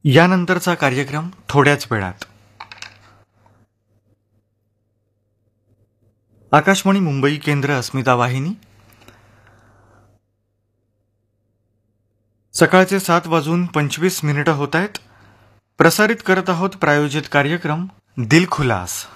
यानंतरचा कार्यक्रम थोड्याच वेळात. आकाशवाणी मुंबई केंद्र, अस्मिता वाहिनी. सकाळचे 7:25 होत आहेत. प्रसारित करत आहोत प्रायोजित कार्यक्रम दिल खुलास.